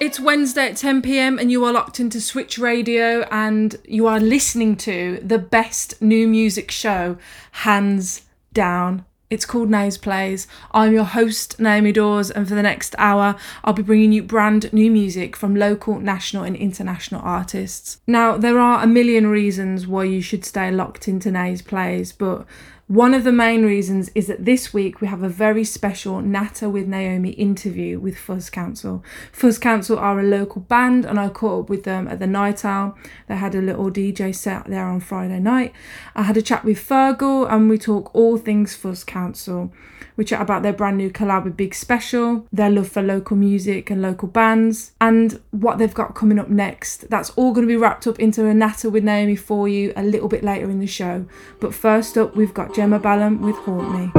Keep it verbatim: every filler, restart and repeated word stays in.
It's Wednesday at ten p.m. and you are locked into Switch Radio and you are listening to the best new music show, hands down. It's called Nays Plays. I'm your host, Naomi Dawes, and for the next hour, I'll be bringing you brand new music from local, national and international artists. Now, there are a million reasons why you should stay locked into Nays Plays, but one of the main reasons is that this week we have a very special Natter with Naomi interview with Fuzz Council. Fuzz Council are a local band and I caught up with them at the Night Owl. They had a little D J set there on Friday night. I had a chat with Fergal and we talk all things Fuzz Council. We chat about their brand new collab with Big Special, their love for local music and local bands, and what they've got coming up next. That's all going to be wrapped up into a Natter with Naomi for you a little bit later in the show. But first up, we've got Gemma Ballum with Haunt Me.